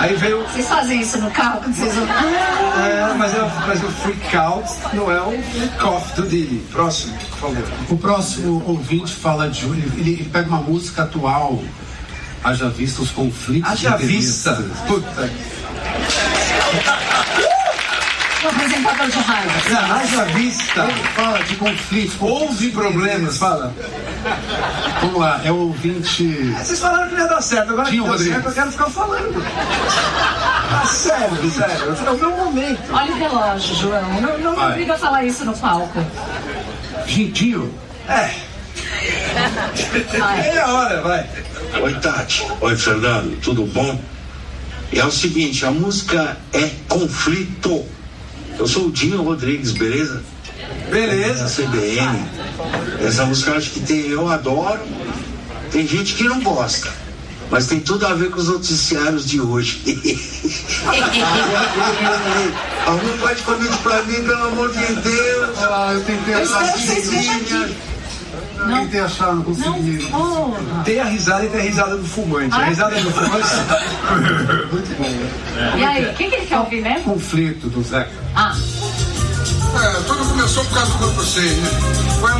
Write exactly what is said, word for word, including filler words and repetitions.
Aí veio... Vocês fazem isso no carro quando vocês vão... É, mas, eu, mas o freak out não é um cough do Didi. Próximo, por favor. O próximo ouvinte fala de... Ele, ele pega uma música atual. Haja vista os conflitos. Haja vista? Puta. O apresentador de rádio. Não, haja vista. Ele fala de conflitos. Houve problemas, fala. Vamos lá, é o ouvinte... Vocês falaram que não ia dar certo, agora que Tinha, deu Rodrigo. certo, eu quero ficar falando. Ah, sério, sério, é o meu momento. Olha o relógio, João. Não, não me obriga a falar isso no palco. Gentil. É. Meia hora, vai. Oi, Tati. Oi, Fernando. Tudo bom? É o seguinte, a música é Conflito. Eu sou o Dinho Rodrigues, beleza? Beleza. Da C B N. Essa música eu acho que tem, eu adoro. Tem gente que não gosta, mas tem tudo a ver com os noticiários de hoje. Arruma mais convite pra mim, pelo amor de Deus. Ah, eu tentei Eu achar espero que vocês vejam aqui. Eu tentei achar, não consegui. Não, oh. Tem a risada e tem a risada do fumante. A risada do fumante. Muito bom. E aí, o que, que ele quer ouvir mesmo? Conflito do Zeca. Ah. É, tudo começou por causa do grupo seis, né? Foi uma